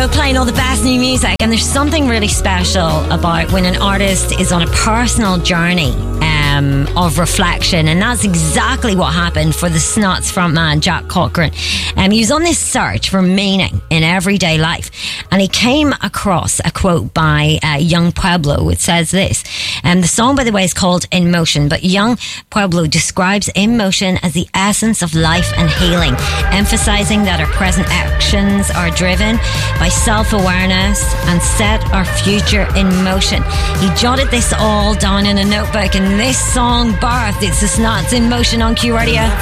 Radio, playing all the best new music. And there's something really special about when an artist is on a personal journey of reflection, and that's exactly what happened for the Snots frontman Jack Cochrane. He was on this search for meaning in everyday life, and he came across a quote by Young Pueblo. It says this, the song, by the way, is called In Motion, but Young Pueblo describes In Motion as the essence of life and healing, emphasizing that our present actions are driven by self-awareness and set our future in motion. He jotted this all down in a notebook, and this song birthed. It's the Snots In Motion on Q Radio.